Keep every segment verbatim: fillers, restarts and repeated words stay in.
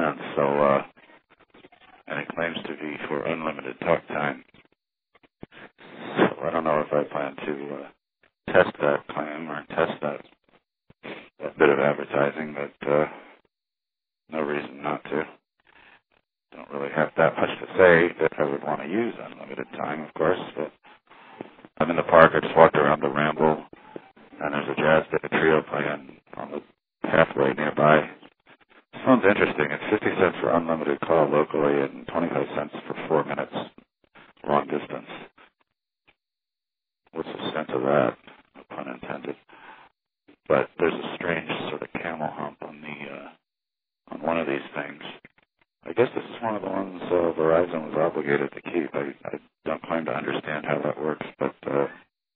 sense. So, uh, and it claims to be for unlimited talk time. So I don't know if I plan to uh, test that claim or test that, that bit of advertising, but uh, no reason not to. Don't really have that much to say that I would want to use unlimited time, of course, but I'm in the park. I just walked around the Ramble, and there's a jazz band trio playing on the pathway nearby. Sounds interesting. It's fifty cents for unlimited call locally and twenty-five cents for four minutes long distance. What's the sense of that? No pun intended. But there's a strange sort of camel hump on the uh, on one of these things. I guess this is one of the ones uh, Verizon was obligated to keep. I, I don't claim to understand how that works, but uh,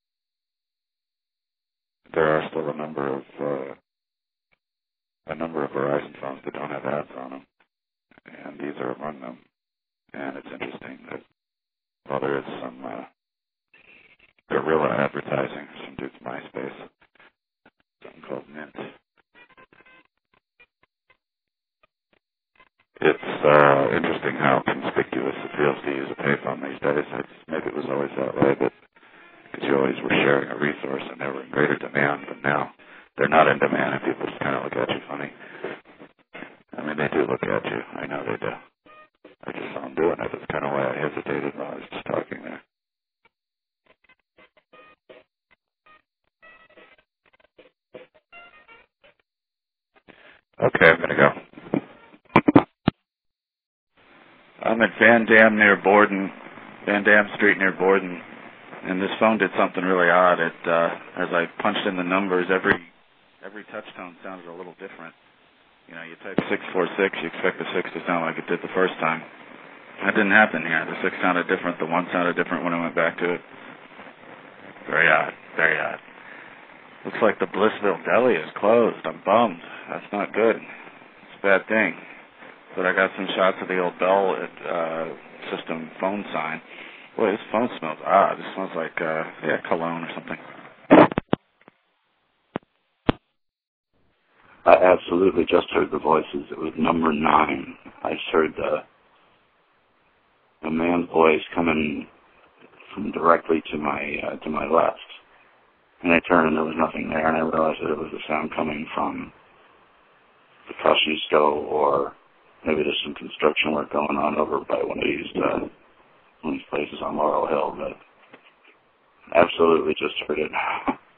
there are still a number of uh, a number of Verizon phones that don't have ads on them, and these are among them. And it's interesting that while there is some uh, guerrilla advertising, some dude's MySpace, something called Mint. It's uh, interesting how conspicuous it feels to use a payphone these days. It's, maybe it was always that way, but because you always were sharing a resource and they were in greater demand, but now they're not in demand and people just kind of look at you funny. I mean, they do look at you. I know they do. I just saw them doing it. That's kind of why I hesitated while I was just talking there. Okay, I'm going to go. I'm at Van Dam near Borden, Van Dam Street near Borden, and this phone did something really odd. It, uh, as I punched in the numbers, every every touch tone sounded a little different. You know, you type six four six, you expect the six to sound like it did the first time. That didn't happen here. The six sounded different. The one sounded different when I went back to it. Very odd. Very odd. Looks like the Blissville Deli is closed. I'm bummed. That's not good. It's a bad thing. But I got some shots of the old Bell uh, system phone sign. Boy, this phone smells odd. It smells like, uh, yeah, cologne or something. I absolutely just heard the voices. It was number nine. I just heard the, a man's voice coming from directly to my uh, to my left. And I turned and there was nothing there, and I realized that it was the sound coming from the Kosciuszko, or maybe there's some construction work going on over by one of these uh, one of these places on Laurel Hill. But absolutely just heard it.